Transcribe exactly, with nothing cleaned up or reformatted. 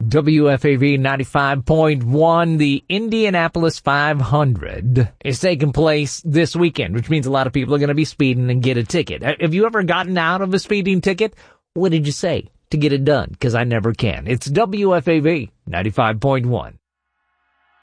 W F A V ninety-five point one, the Indianapolis five hundred is taking place this weekend, which means a lot of people are going to be speeding and get a ticket. Have you ever gotten out of a speeding ticket? What did you say to get it done? Because I never can. It's W F A V ninety-five point one.